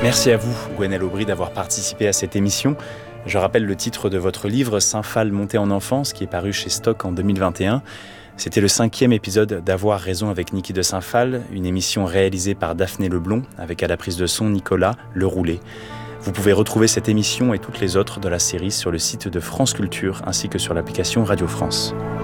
Merci à vous, Gwenaëlle Aubry, d'avoir participé à cette émission. Je rappelle le titre de votre livre, Saint-Phal monté en enfance, qui est paru chez Stock en 2021. C'était le 5e épisode d'Avoir raison avec Niki de Saint-Phal, une émission réalisée par Daphné Leblond, avec à la prise de son Nicolas Leroulet. Vous pouvez retrouver cette émission et toutes les autres de la série sur le site de France Culture, ainsi que sur l'application Radio France.